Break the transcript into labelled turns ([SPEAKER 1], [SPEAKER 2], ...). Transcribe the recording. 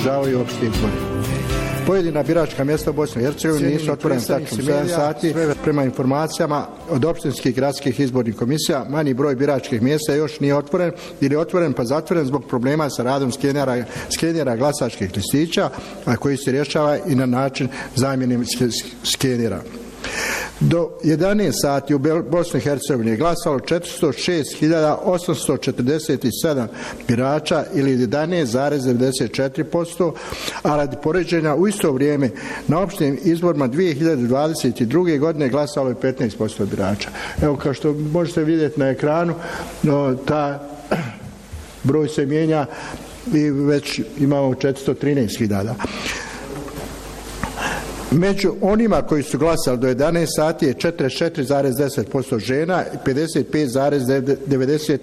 [SPEAKER 1] održavaju opšti izbori. Pojedina biračka mjesta u Bosni i Hercegovini nisu otvorene tačno 7 sati. Prema informacijama od opštinskih gradskih izbornih komisija, manji broj biračkih mjesta još nije otvoren ili otvoren pa zatvoren zbog problema sa radom skenera glasačkih listića, a koji se rješava i na način zamjene skenera. Do 11 sati u Bosni i Hercegovini je glasalo 406.847 birača ili 11,94%, a radi poređenja u isto vrijeme na opštim izborima 2022. godine glasalo je 15% birača. Evo, kao što možete vidjeti na ekranu, ta broj se mijenja i već imamo 413.000. Među onima koji su glasali do 11 sati je 44,10% žena i 55,90%